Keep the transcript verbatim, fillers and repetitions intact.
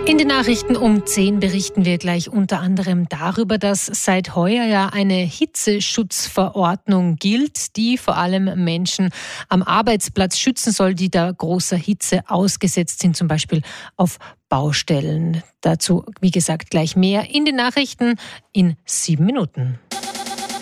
In den Nachrichten um zehn berichten wir gleich unter anderem darüber, dass seit heuer ja eine Hitzeschutzverordnung gilt, die vor allem Menschen am Arbeitsplatz schützen soll, die da großer Hitze ausgesetzt sind, zum Beispiel auf Baustellen. Dazu, wie gesagt, gleich mehr in den Nachrichten in sieben Minuten.